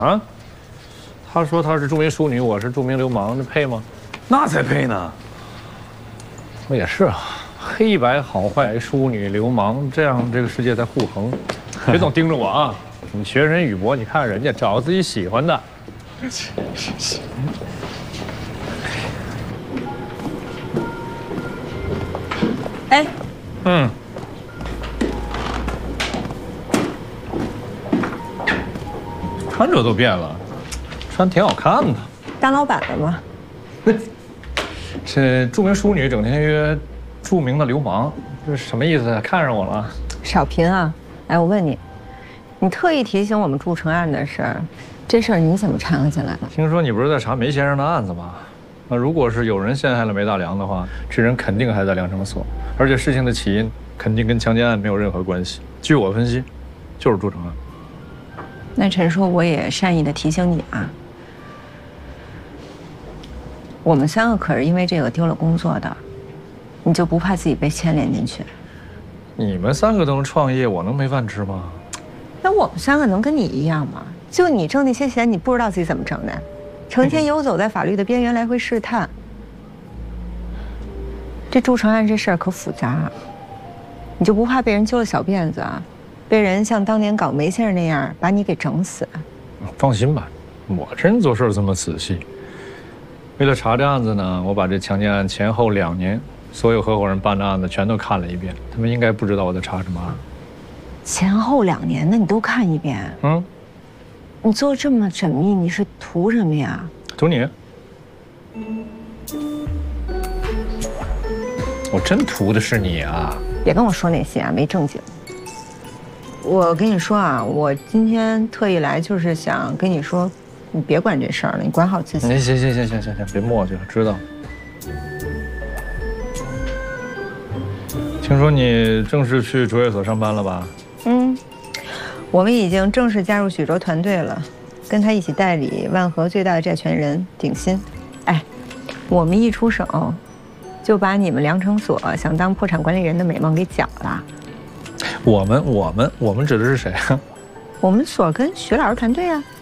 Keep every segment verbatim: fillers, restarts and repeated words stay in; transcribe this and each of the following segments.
啊？他说他是著名淑女，我是著名流氓，这配吗？ 那才配呢。 我也是啊，黑白好坏，淑女流氓，这样这个世界才互衡。别总盯着我啊！你学人宇博，你看人家找自己喜欢的。是是是。 哎， 嗯。 穿着都变了，穿挺好看的。 当老板了吗？ 这著名淑女整天约著名的流氓，这是什么意思？看上我了？ 少贫啊！哎，我问你，你特意提醒我们祝成案的事儿，这事儿你怎么掺和进来了？ 听说你不是在查梅先生的案子吗？那如果是有人陷害了梅大良的话，这人肯定还在量程所，而且事情的起因肯定跟强奸案没有任何关系。据我分析，就是祝成案。 那陈叔，我也善意的提醒你啊，我们三个可是因为这个丢了工作的，你就不怕自己被牵连进去？ 你们三个都能创业，我能没饭吃吗？ 那我们三个能跟你一样吗？就你挣那些钱，你不知道自己怎么挣的，成天游走在法律的边缘来回试探。这祝成案这事儿可复杂，你就不怕被人揪了小辫子啊？ 被人像当年搞梅先生那样把你给整死？ 放心吧，我这人做事这么仔细。为了查这案子呢，我把这强奸案前后两年所有合伙人办的案子全都看了一遍，他们应该不知道我在查什么案。 前后两年的你都看一遍？嗯，你做这么缜密，你是图什么呀？ 图你？我真图的是你啊！ 别跟我说那些啊，没正经。 我跟你说啊，我今天特意来就是想跟你说，你别管这事儿了，你管好自己。 行行行行行行行，别磨叽了，知道。听说你正式去卓越所上班了吧？嗯， 我们已经正式加入许卓团队了，跟他一起代理万和最大的债权人鼎新。哎，我们一出手，就把你们量程所想当破产管理人的美梦给搅了。 我们我们我们指的是谁啊？ 我们所跟徐老师团队啊。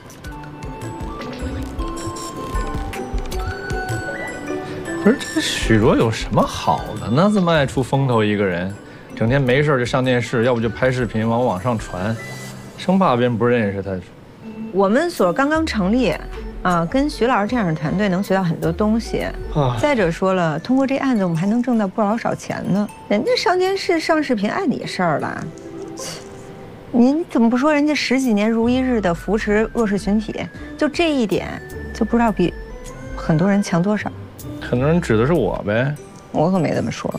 不是这许卓有什么好的呢？这么爱出风头一个人，整天没事就上电视，要不就拍视频往网上传，生怕别人不认识他。 我们所刚刚成立。 啊，跟徐老师这样的团队能学到很多东西。啊，再者说了，通过这案子，我们还能挣到不老少钱呢。人家上电视、上视频，碍你事儿了。您怎么不说人家十几年如一日的扶持弱势群体，就这一点，就不知道比很多人强多少？ 很多人指的是我呗。 我可没这么说。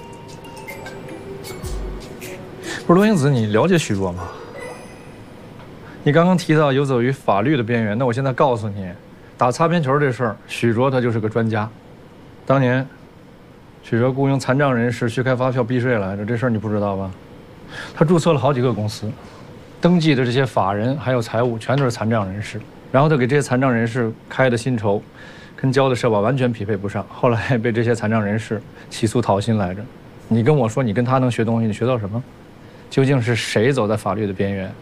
不是罗英子，你了解许卓吗？ 你刚刚提到游走于法律的边缘，那我现在告诉你，打擦边球这事儿，许卓他就是个专家。当年，许卓雇佣残障人士去开发票避税来着，这事儿你不知道吧？他注册了好几个公司，登记的这些法人还有财务全都是残障人士，然后他给这些残障人士开的薪酬，跟交的社保完全匹配不上，后来被这些残障人士起诉讨薪来着。你跟我说你跟他能学东西，你学到什么？究竟是谁走在法律的边缘？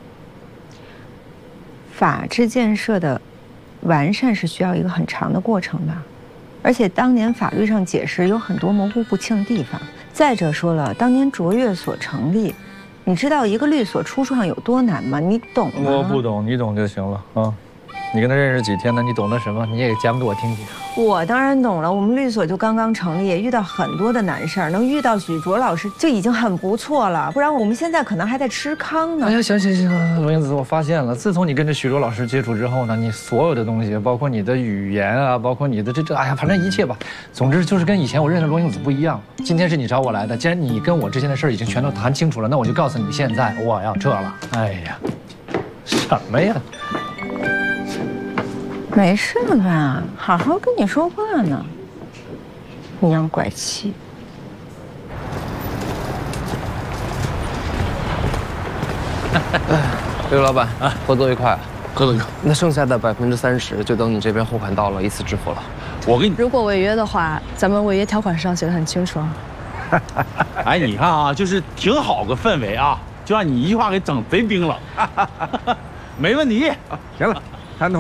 法治建设的完善是需要一个很长的过程的，而且当年法律上解释有很多模糊不清的地方。再者说了，当年卓越所成立，你知道一个律所初创有多难吗？你懂吗？ 我不懂，你懂就行了啊。你跟他认识几天呢？你懂得什么？你也讲给我听听。 我当然懂了，我们律所就刚刚成立，遇到很多的难事儿，能遇到许卓老师就已经很不错了，不然我们现在可能还在吃糠呢。 哎呀，行行行，罗英子，我发现了，自从你跟着许卓老师接触之后呢，你所有的东西，包括你的语言啊，包括你的这这，哎呀，反正一切吧，总之就是跟以前我认识罗英子不一样。今天是你找我来的，既然你跟我之间的事儿已经全都谈清楚了，那我就告诉你，现在我要这了。哎呀，什么呀？ 没事吧？好好跟你说话呢，阴阳怪气。 刘老板啊，合作愉快， 合作愉快。 那剩下的百分之三十就等你这边货款到了，一次支付了。 我给你， 如果违约的话，咱们违约条款上写的很清楚。 哎，你看啊，就是挺好个氛围啊，就让你一句话给整贼冰冷。没问题，行了。